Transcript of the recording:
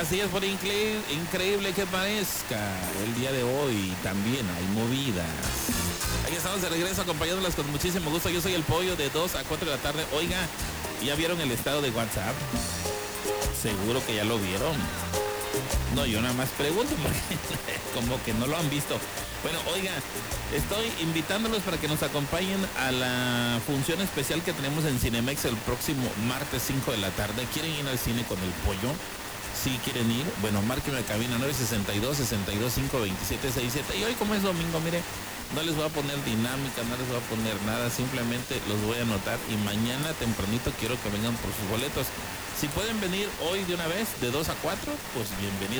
Así es, por increíble que parezca, el día de hoy también hay movidas. Aquí estamos de regreso acompañándolas con muchísimo gusto. Yo soy el Pollo de 2 a 4 de la tarde. Oiga, ¿ya vieron el estado de WhatsApp? Seguro que ya lo vieron. No, yo nada más pregunto porque como que no lo han visto. Bueno, oiga, estoy invitándolos para que nos acompañen a la función especial que tenemos en Cinemex el próximo martes 5 de la tarde. ¿Quieren ir al cine con el Pollo? Si quieren ir, bueno, márquenme a cabina 962-625-2767. Y hoy, como es domingo, mire, no les voy a poner dinámica, no les voy a poner nada, simplemente los voy a anotar y mañana tempranito quiero que vengan por sus boletos. Si pueden venir hoy de una vez, de 2 a 4, pues bienvenidos.